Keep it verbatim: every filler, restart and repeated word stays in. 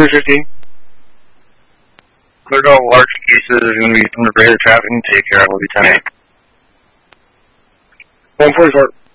three fifteen. Cleared all large cases. There's going to be some greater traffic to take care of. Will be ten eight. one forty-four.